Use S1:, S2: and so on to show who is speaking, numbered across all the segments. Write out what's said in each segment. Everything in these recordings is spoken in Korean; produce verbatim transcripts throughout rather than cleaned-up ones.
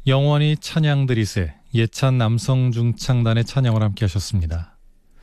S1: 영원히 찬양 드리세, 예찬 남성 중창단의 찬양을 함께 하셨습니다.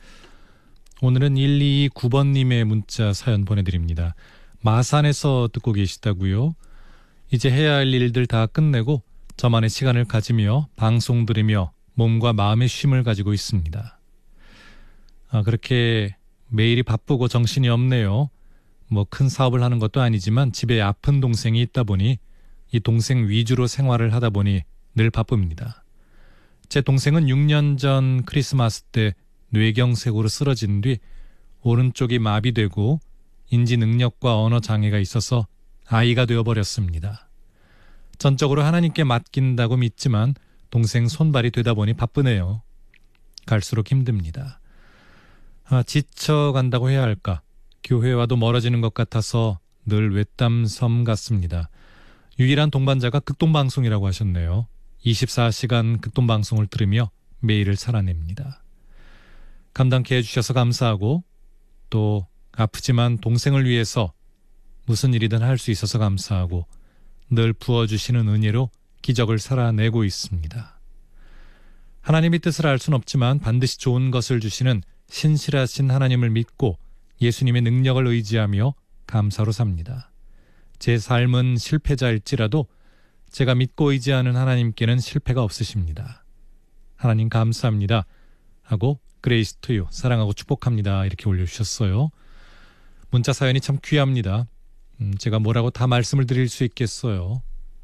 S1: 오늘은 일이이구 번님의 문자 사연 보내드립니다. 마산에서 듣고 계시다고요? 이제 해야 할 일들 다 끝내고 저만의 시간을 가지며 방송 들으며 몸과 마음의 쉼을 가지고 있습니다. 아, 그렇게 매일이 바쁘고 정신이 없네요. 뭐 큰 사업을 하는 것도 아니지만 집에 아픈 동생이 있다 보니 이 동생 위주로 생활을 하다 보니 늘 바쁩니다. 제 동생은 육 년 전 크리스마스 때 뇌경색으로 쓰러진 뒤 오른쪽이 마비되고 인지 능력과 언어 장애가 있어서 아이가 되어버렸습니다. 전적으로 하나님께 맡긴다고 믿지만 동생 손발이 되다 보니 바쁘네요. 갈수록 힘듭니다. 아, 지쳐간다고 해야 할까? 교회와도 멀어지는 것 같아서 늘 외딴섬 같습니다. 유일한 동반자가 극동방송이라고 하셨네요. 이십사 시간 극동방송을 들으며 매일을 살아냅니다. 감당케 해주셔서 감사하고 또 아프지만 동생을 위해서 무슨 일이든 할 수 있어서 감사하고 늘 부어주시는 은혜로 기적을 살아내고 있습니다. 하나님의 뜻을 알 수는 없지만 반드시 좋은 것을 주시는 신실하신 하나님을 믿고 예수님의 능력을 의지하며 감사로 삽니다. 제 삶은 실패자일지라도 제가 믿고 의지하는 하나님께는 실패가 없으십니다. 하나님 감사합니다 하고 그레이스 투유 사랑하고 축복합니다 이렇게 올려주셨어요. 문자 사연이 참 귀합니다. 음, 제가 뭐라고 다 말씀을 드릴 수 있겠어요.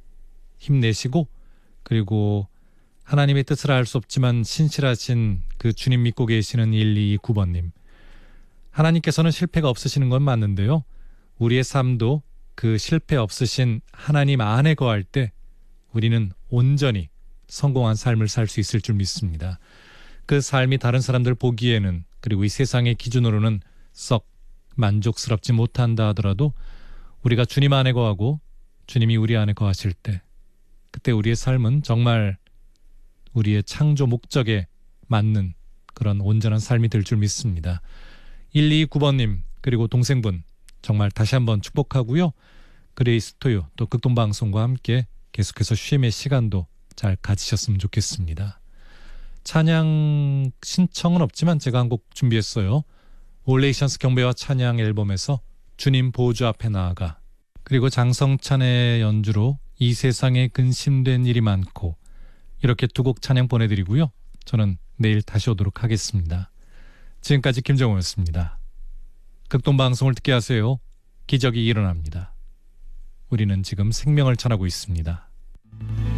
S1: 힘내시고 그리고 하나님의 뜻을 알 수 없지만 신실하신 그 주님 믿고 계시는 일이이구 번님, 하나님께서는 실패가 없으시는 건 맞는데요. 우리의 삶도 그 실패 없으신 하나님 안에 거할 때 우리는 온전히 성공한 삶을 살 수 있을 줄 믿습니다. 그 삶이 다른 사람들 보기에는 그리고 이 세상의 기준으로는 썩 만족스럽지 못한다 하더라도 우리가 주님 안에 거하고 주님이 우리 안에 거하실 때 그때 우리의 삶은 정말 우리의 창조 목적에 맞는 그런 온전한 삶이 될 줄 믿습니다. 일이이구 번님 그리고 동생분 정말 다시 한번 축복하고요. 그레이스 토요 또 극동방송과 함께 계속해서 쉼의 시간도 잘 가지셨으면 좋겠습니다. 찬양 신청은 없지만 제가 한 곡 준비했어요. 올레이션스 경배와 찬양 앨범에서 주님 보좌 앞에 나아가, 그리고 장성찬의 연주로 이 세상에 근심된 일이 많고, 이렇게 두 곡 찬양 보내드리고요. 저는 내일 다시 오도록 하겠습니다. 지금까지 김정호였습니다. 극동방송을 듣게 하세요. 기적이 일어납니다. 우리는 지금 생명을 전하고 있습니다.